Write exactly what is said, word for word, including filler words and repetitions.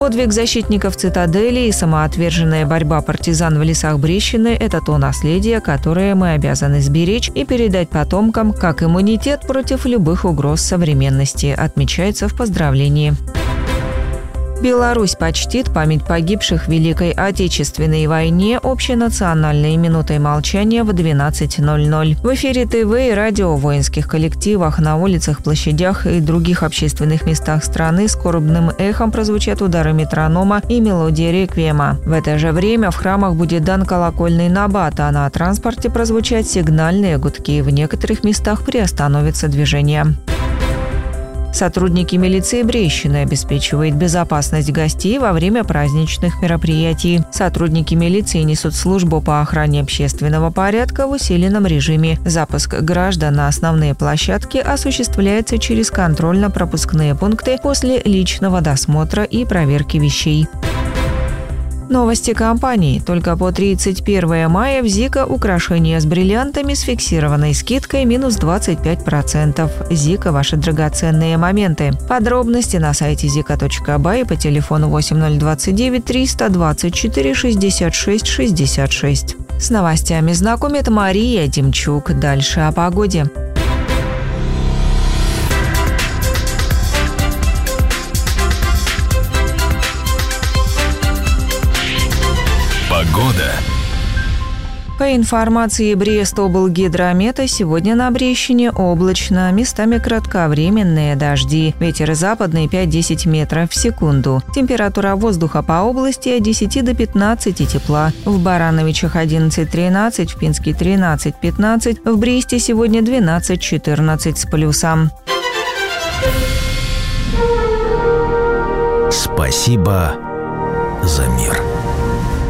Подвиг защитников цитадели и самоотверженная борьба партизан в лесах Брещины – это то наследие, которое мы обязаны сберечь и передать потомкам как иммунитет против любых угроз современности, отмечается в поздравлении. Беларусь почтит память погибших в Великой Отечественной войне общенациональной минутой молчания в двенадцать ноль ноль. В эфире ТВ и радио в воинских коллективах, на улицах, площадях и других общественных местах страны скорбным эхом прозвучат удары метронома и мелодия реквиема. В это же время в храмах будет дан колокольный набат, а на транспорте прозвучат сигнальные гудки. В некоторых местах приостановится движение. Сотрудники милиции Брещины обеспечивают безопасность гостей во время праздничных мероприятий. Сотрудники милиции несут службу по охране общественного порядка в усиленном режиме. Запуск граждан на основные площадки осуществляется через контрольно-пропускные пункты после личного досмотра и проверки вещей. Новости компании. Только по тридцать первое мая в Зика украшения с бриллиантами с фиксированной скидкой минус двадцать пять процентов. Зика – ваши драгоценные моменты. Подробности на сайте зика точка бай и по телефону восемь ноль двадцать девять триста двадцать четыре шестьдесят шесть шестьдесят шесть. С новостями знакомит Мария Демчук. Дальше о погоде. Погода. По информации Брест-облгидромета, сегодня на Брещине облачно, местами кратковременные дожди. Ветер западный пять-десять метров в секунду. Температура воздуха по области от десяти до пятнадцати тепла. В Барановичах одиннадцать-тринадцать, в Пинске тринадцать-пятнадцать, в Бресте сегодня двенадцать-четырнадцать с плюсом. Спасибо за мир.